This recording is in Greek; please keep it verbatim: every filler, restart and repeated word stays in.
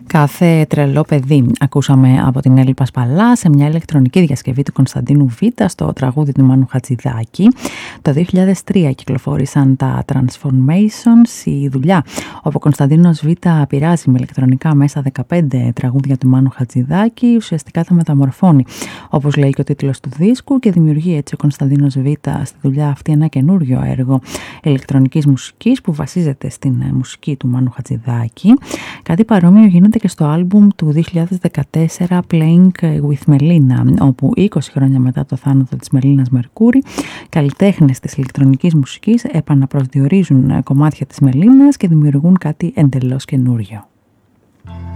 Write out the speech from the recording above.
Κάθε τρελό παιδί ακούσαμε από την Έλλη Πασπαλά σε μια ηλεκτρονική διασκευή του Κωνσταντίνου Β στο τραγούδι του Μάνου Χατζηδάκη. Το δύο χιλιάδες τρία κυκλοφόρησαν τα Transformations, η δουλειά όπου ο Κωνσταντίνος Β πειράζει με ηλεκτρονικά μέσα δεκαπέντε τραγούδια του Μάνου Χατζηδάκη, ουσιαστικά τα μεταμορφώνει όπως λέει και ο τίτλος του δίσκου, και δημιουργεί έτσι ο Κωνσταντίνος Β στη δουλειά αυτή ένα καινούριο έργο ηλεκτρονικής μουσικής που βασίζεται στην μουσική του Μάνου Χατζηδάκη. Κάτι παρόμοιο γίνεται και στο άλμπουμ του δύο χιλιάδες δεκατέσσερα Playing with Melina, όπου είκοσι χρόνια μετά το θάνατο της Μελίνας Μερκούρη, καλλιτέχνες της ηλεκτρονικής μουσικής επαναπροσδιορίζουν κομμάτια της Μελίνας και δημιουργούν κάτι εντελώς καινούριο.